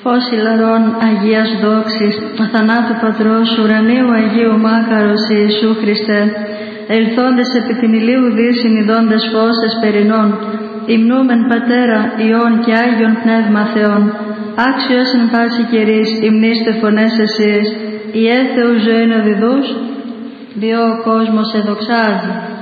Φως ηλαρών Αγίας δόξης, αθανάτου Πατρός, ουρανίου Αγίου Μάκαρος Ιησού Χριστέ, ελθόντες επί την ηλίου δύσιν ειδώντες φως εσπερινών, υμνούμεν Πατέρα, Υιόν και Άγιον Πνεύμα Θεόν, άξιος εν πάση καιρής, υμνήστε φωνές εσείς, η έθεου ζωήν οδηδούς, διό ο κόσμος εδοξάζει.